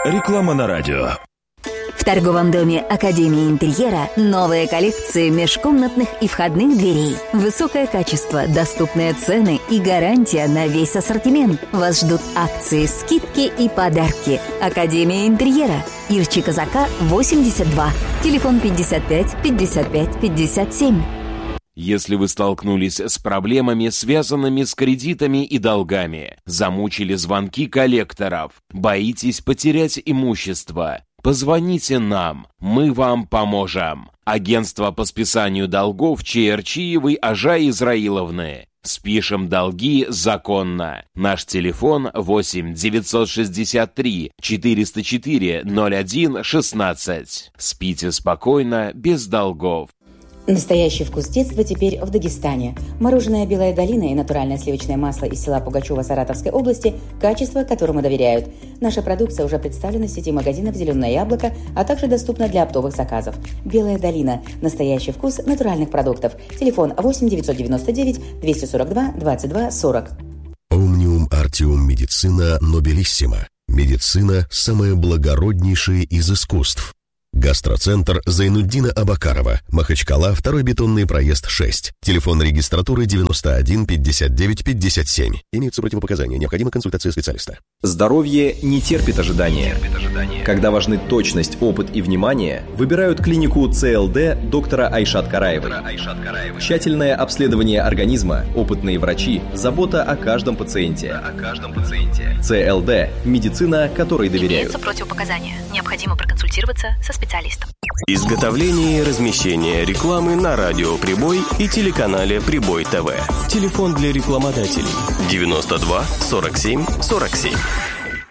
Реклама на радио. В торговом доме Академии интерьера новые коллекции межкомнатных и входных дверей. Высокое качество, доступные цены и гарантия на весь ассортимент. Вас ждут акции, скидки и подарки. Академия интерьера. Ирчи Казака, 82. Телефон 55 55 57. Если вы столкнулись с проблемами, связанными с кредитами и долгами, замучили звонки коллекторов, боитесь потерять имущество, позвоните нам, мы вам поможем. Агентство по списанию долгов Чаерчиевой Ажаи Израиловны. Спишем долги законно. Наш телефон 8 963 404 01 16. Спите спокойно, без долгов. Настоящий вкус детства теперь в Дагестане. Мороженое «Белая долина» и натуральное сливочное масло из села Пугачева Саратовской области – качество, которому доверяют. Наша продукция уже представлена в сети магазинов «Зеленое яблоко», а также доступна для оптовых заказов. «Белая долина» – настоящий вкус натуральных продуктов. Телефон 8 999 242 22 40. Omnium Artium Medicina Nobilissima. Медицина – самое благороднейшее из искусств. Гастроцентр Зайнуддина Абакарова, Махачкала, 2-й бетонный проезд 6. Телефон регистратуры 91 59 57. Имеются противопоказания. Необходима консультация специалиста. Здоровье не терпит ожидания. Когда важны точность, опыт и внимание, выбирают клинику ЦЛД доктора Айшат Караевой. Тщательное обследование организма, опытные врачи, забота о каждом пациенте. ЦЛД – медицина, которой доверяют. Имеются противопоказания. Необходимо проконсультироваться со специалистом. Изготовление и размещение рекламы на радио «Прибой» и телеканале «Прибой ТВ». Телефон для рекламодателей 92 47 47.